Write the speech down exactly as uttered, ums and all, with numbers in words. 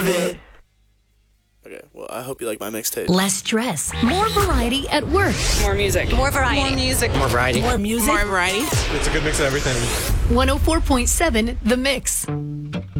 of it. Okay, well, I hope you like my mixtape. Less stress, more variety at work. More music. More variety. More music. More variety. More music. More variety. It's a good mix of everything. one oh four point seven The Mix.